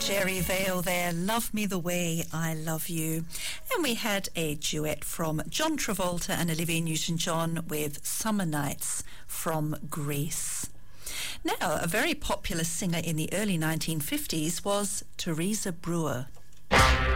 Jerry Vale there, Love Me the Way I Love You. And we had a duet from John Travolta and Olivia Newton-John with Summer Nights from Greece. Now, a very popular singer in the early 1950s was Teresa Brewer.